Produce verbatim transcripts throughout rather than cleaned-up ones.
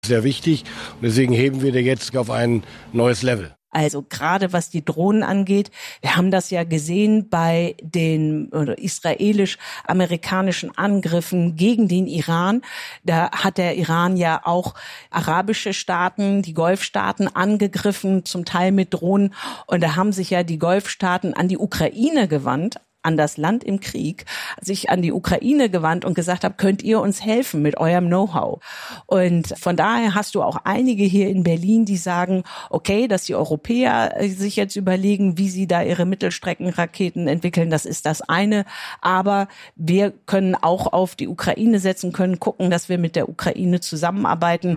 sehr wichtig. Und deswegen heben wir den jetzt auf ein neues Level. Also gerade was die Drohnen angeht, wir haben das ja gesehen bei den israelisch-amerikanischen Angriffen gegen den Iran. Da hat der Iran ja auch arabische Staaten, die Golfstaaten angegriffen, zum Teil mit Drohnen. Und da haben sich ja die Golfstaaten an die Ukraine gewandt, an das Land im Krieg, sich an die Ukraine gewandt und gesagt habe, könnt ihr uns helfen mit eurem Know-how? Und von daher hast du auch einige hier in Berlin, die sagen, okay, dass die Europäer sich jetzt überlegen, wie sie da ihre Mittelstreckenraketen entwickeln, das ist das eine. Aber wir können auch auf die Ukraine setzen, können gucken, dass wir mit der Ukraine zusammenarbeiten.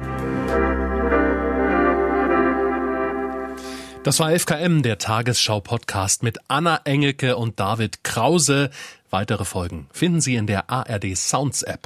Das war F K M, der Tagesschau-Podcast mit Anna Engelke und David Krause. Weitere Folgen finden Sie in der A R D Sounds App.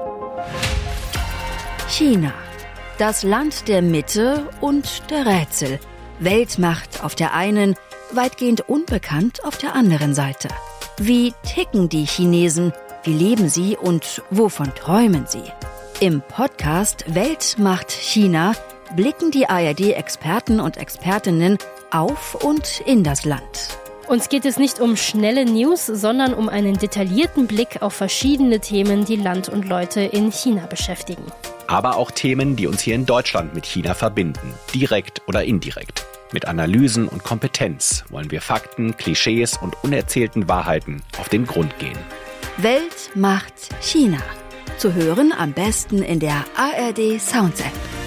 China. Das Land der Mitte und der Rätsel. Weltmacht auf der einen, weitgehend unbekannt auf der anderen Seite. Wie ticken die Chinesen? Wie leben sie und wovon träumen sie? Im Podcast Weltmacht China blicken die A R D-Experten und Expertinnen auf und in das Land. Uns geht es nicht um schnelle News, sondern um einen detaillierten Blick auf verschiedene Themen, die Land und Leute in China beschäftigen. Aber auch Themen, die uns hier in Deutschland mit China verbinden, direkt oder indirekt. Mit Analysen und Kompetenz wollen wir Fakten, Klischees und unerzählten Wahrheiten auf den Grund gehen. Weltmacht China. Zu hören am besten in der A R D Sounds App.